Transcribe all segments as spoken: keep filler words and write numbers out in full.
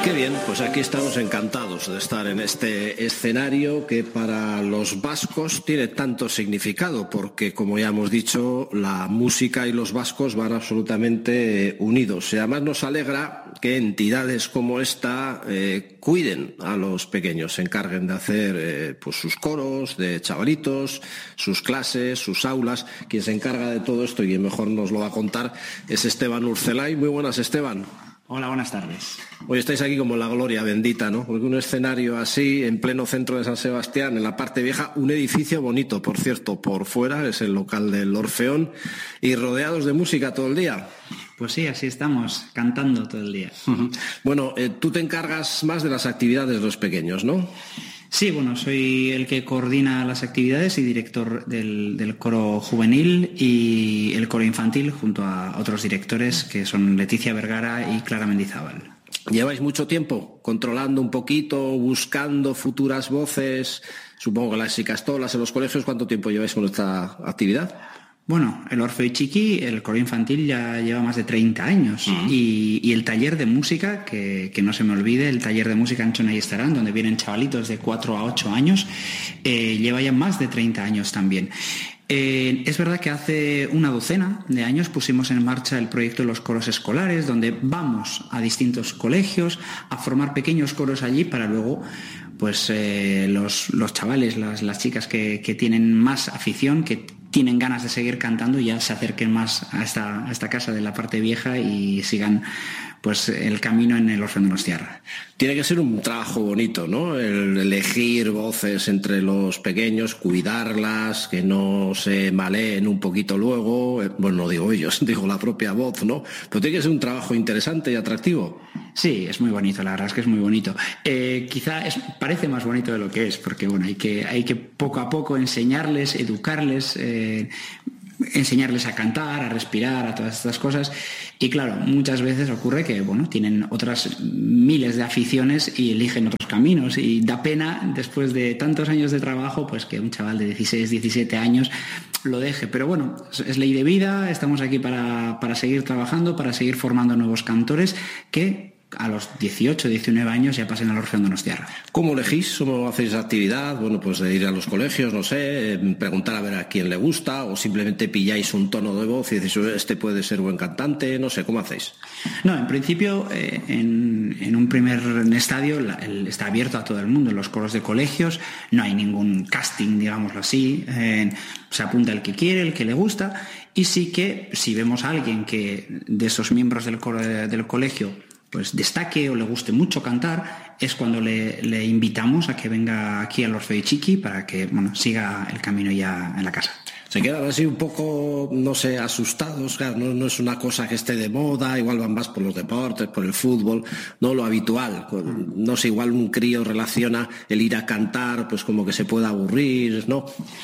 Qué bien, pues aquí estamos encantados de estar en este escenario que para los vascos tiene tanto significado, porque como ya hemos dicho, la música y los vascos van absolutamente unidos. Y además nos alegra que entidades como esta eh, cuiden a los pequeños, se encarguen de hacer eh, pues sus coros de chavalitos, sus clases, sus aulas. Quien se encarga de todo esto y quien mejor nos lo va a contar es Esteban Urzelay. Muy buenas, Esteban. Hola, buenas tardes. Hoy estáis aquí como la gloria bendita, ¿no? Porque un escenario así, en pleno centro de San Sebastián, en la parte vieja, un edificio bonito, por cierto, por fuera, es el local del Orfeón, y rodeados de música todo el día. Pues sí, así estamos, cantando todo el día. Uh-huh. Bueno, eh, tú te encargas más de las actividades de los pequeños, ¿no? Sí, bueno, soy el que coordina las actividades y director del, del coro juvenil y el coro infantil, junto a otros directores que son Leticia Vergara y Clara Mendizábal. ¿Lleváis mucho tiempo controlando un poquito, buscando futuras voces? Supongo que las icastolas en los colegios, ¿cuánto tiempo lleváis con esta actividad? Bueno, el Orfeo Txiki, el coro infantil, ya lleva más de treinta años. Uh-huh. y, y el taller de música, que, que no se me olvide, el taller de música Anchona y Estarán, donde vienen chavalitos de cuatro a ocho años, eh, lleva ya más de treinta años también. Eh, es verdad que hace una docena de años pusimos en marcha el proyecto de los coros escolares, donde vamos a distintos colegios a formar pequeños coros allí para luego pues eh, los, los chavales, las, las chicas que, que tienen más afición, que tienen ganas de seguir cantando, ya se acerquen más a esta, a esta casa de la parte vieja y sigan pues el camino en el Orfeón Donostiarra. Tiene que ser un trabajo bonito, ¿no? El elegir voces entre los pequeños, cuidarlas, que no se maleen un poquito luego. Bueno, no digo ellos, digo la propia voz, ¿no? Pero tiene que ser un trabajo interesante y atractivo. Sí, es muy bonito, la verdad es que es muy bonito. Eh, quizá es, parece más bonito de lo que es, porque bueno, hay que, hay que poco a poco enseñarles, educarles, eh, enseñarles a cantar, a respirar, a todas estas cosas. Y claro, muchas veces ocurre que bueno, tienen otras miles de aficiones y eligen otros caminos, y da pena después de tantos años de trabajo pues que un chaval de dieciséis, diecisiete años lo deje. Pero bueno, es ley de vida, estamos aquí para, para seguir trabajando, para seguir formando nuevos cantores que a los dieciocho, diecinueve años ya pasen al Orfeón Donostiarra. ¿Cómo elegís? ¿Cómo hacéis la actividad? Bueno, pues de ir a los colegios, no sé, preguntar a ver a quién le gusta, o simplemente pilláis un tono de voz y decís, este puede ser buen cantante, no sé, ¿cómo hacéis? No, en principio, eh, en, en un primer estadio la, el, está abierto a todo el mundo, en los coros de colegios, no hay ningún casting, digámoslo así, eh, se apunta el que quiere, el que le gusta, y sí que si vemos a alguien que de esos miembros del coro de, del colegio pues destaque o le guste mucho cantar, es cuando le, le invitamos a que venga aquí al Orfeo Txiki para que bueno, siga el camino ya en la casa. Se quedan así un poco, no sé, asustados, claro, no, no es una cosa que esté de moda, igual van más por los deportes, por el fútbol, no lo habitual. No sé, igual un crío relaciona el ir a cantar, pues como que se pueda aburrir, ¿no?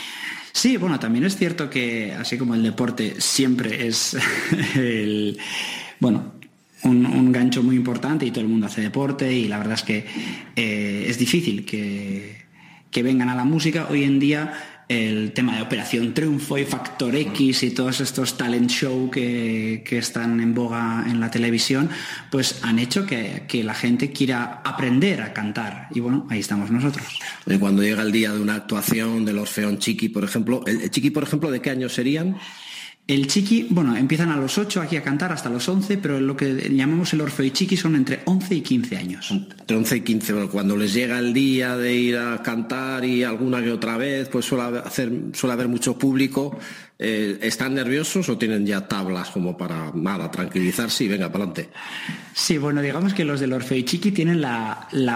Sí, bueno, también es cierto que así como el deporte siempre es el... bueno... Un, un gancho muy importante y todo el mundo hace deporte y la verdad es que eh, es difícil que, que vengan a la música. Hoy en día el tema de Operación Triunfo y Factor X y todos estos talent show que, que están en boga en la televisión pues han hecho que, que la gente quiera aprender a cantar y bueno, ahí estamos nosotros. Y cuando llega el día de una actuación del Orfeón Txiki, por ejemplo, ¿el, el Txiki, por ejemplo, de qué años serían? El Txiki, bueno, empiezan a los ocho aquí a cantar hasta los once, pero lo que llamamos el Orfeo Txiki son entre once y quince años. Entre once y quince, bueno, cuando les llega el día de ir a cantar y alguna que otra vez, pues suele hacer, suele haber mucho público. Eh, ¿Están nerviosos o tienen ya tablas como para nada, tranquilizarse y venga, para adelante? Sí, bueno, digamos que los del Orfeo Txiki tienen la, la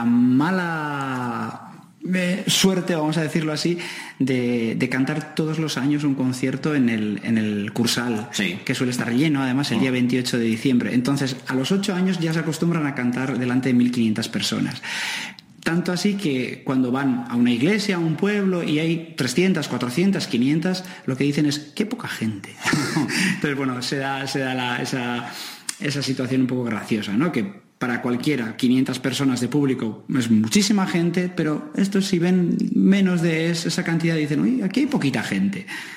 mala... suerte, vamos a decirlo así, de, de cantar todos los años un concierto en el, en el Cursal, sí, que suele estar lleno, además el día veintiocho de diciembre. Entonces, a los ocho años ya se acostumbran a cantar delante de mil quinientas personas. Tanto así que cuando van a una iglesia, a un pueblo, y hay trescientas, cuatrocientas, quinientas, lo que dicen es, ¡qué poca gente! Entonces, bueno, se da, se da la, esa, esa situación un poco graciosa, ¿no? Que para cualquiera, quinientas personas de público es muchísima gente, pero estos si ven menos de esa cantidad dicen, uy, aquí hay poquita gente.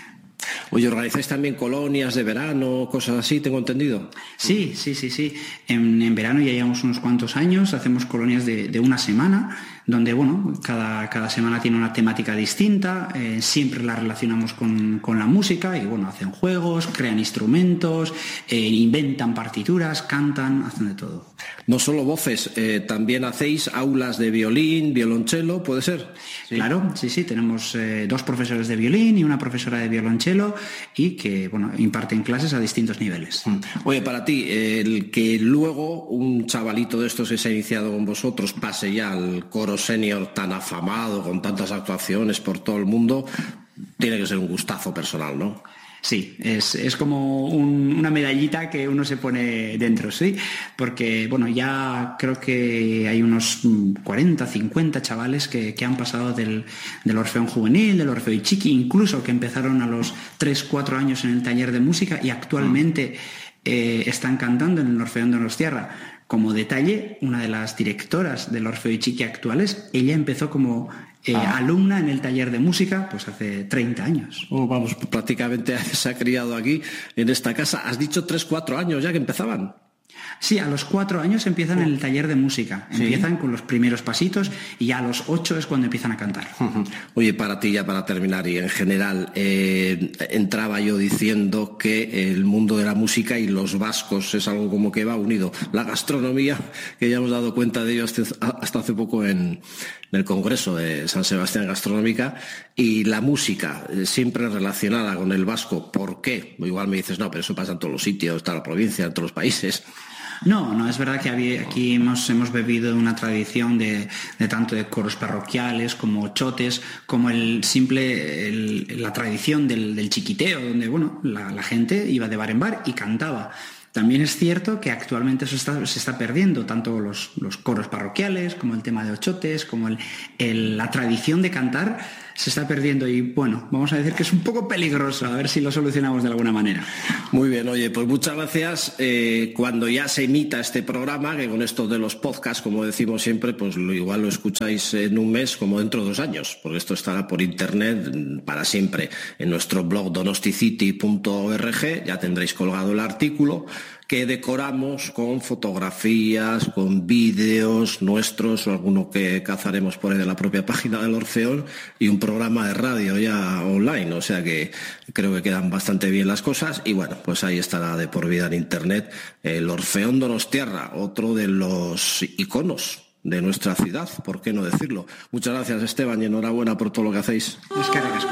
Oye, ¿organizáis también colonias de verano, cosas así, tengo entendido? Sí, sí, sí, sí. En, en verano ya llevamos unos cuantos años, hacemos colonias de, de una semana, donde, bueno, cada, cada semana tiene una temática distinta, eh, siempre la relacionamos con, con la música y, bueno, hacen juegos, crean instrumentos, eh, inventan partituras, cantan, hacen de todo. No solo voces, eh, también hacéis aulas de violín, violonchelo, ¿puede ser? Sí. Claro, sí, sí, tenemos eh, dos profesores de violín y una profesora de violonchelo y que, bueno, imparten clases a distintos niveles. Oye, para ti, el que luego un chavalito de estos que se ha iniciado con vosotros pase ya al coro senior tan afamado, con tantas actuaciones por todo el mundo, tiene que ser un gustazo personal, ¿no? Sí, es, es como un, una medallita que uno se pone dentro, sí, porque, bueno, ya creo que hay unos cuarenta, cincuenta chavales que, que han pasado del, del Orfeón Juvenil, del Orfeo Ichiki, incluso que empezaron a los tres, cuatro años en el taller de música y actualmente eh, están cantando en el Orfeón Donostiarra. Como detalle, una de las directoras del Orfeo Ichiki actuales, ella empezó como eh, ah. alumna en el taller de música pues hace treinta años. Oh, vamos, prácticamente se ha criado aquí en esta casa. Has dicho tres, cuatro años ya que empezaban. Sí, a los cuatro años empiezan oh. en el taller de música. Empiezan ¿Sí? con los primeros pasitos y ya a los ocho es cuando empiezan a cantar. Uh-huh. Oye, para ti ya para terminar y en general, eh, entraba yo diciendo que el mundo de la música y los vascos es algo como que va unido. La gastronomía, que ya hemos dado cuenta de ello hasta, hasta hace poco en, en el Congreso de San Sebastián Gastronómica, y la música eh, siempre relacionada con el vasco. ¿Por qué? Igual me dices, no, pero eso pasa en todos los sitios, está la provincia, en todos los países. No, no, es verdad que había, aquí hemos, hemos bebido una tradición de, de tanto de coros parroquiales como chotes, como el simple, el, la tradición del, del chiquiteo, donde, bueno, la, la gente iba de bar en bar y cantaba. También es cierto que actualmente eso está, se está perdiendo, tanto los, los coros parroquiales, como el tema de ochotes, como el, el, la tradición de cantar se está perdiendo y, bueno, vamos a decir que es un poco peligroso, a ver si lo solucionamos de alguna manera. Muy bien, oye, pues muchas gracias. Eh, cuando ya se emita este programa, que con esto de los podcasts, como decimos siempre, pues lo, igual lo escucháis en un mes como dentro de dos años, porque esto estará por internet para siempre en nuestro blog donosticity punto org, ya tendréis colgado el artículo que decoramos con fotografías, con vídeos nuestros o alguno que cazaremos por ahí de la propia página del Orfeón y un programa de radio ya online, o sea que creo que quedan bastante bien las cosas y bueno, pues ahí estará de por vida en internet el Orfeón Donostiarra, otro de los iconos de nuestra ciudad, ¿por qué no decirlo? Muchas gracias, Esteban, y enhorabuena por todo lo que hacéis. Es que